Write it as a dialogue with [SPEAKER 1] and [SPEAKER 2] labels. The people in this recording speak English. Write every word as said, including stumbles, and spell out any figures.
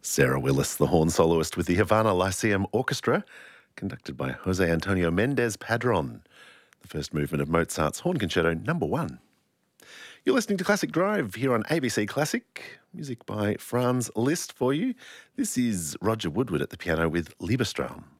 [SPEAKER 1] Sarah Willis, the horn soloist with the Havana Lyceum Orchestra, conducted by Jose Antonio Mendez Padron, the first movement of Mozart's Horn Concerto number one. You're listening to Classic Drive here on A B C Classic, music by Franz Liszt for you. This is Roger Woodward at the piano with Liebestraum.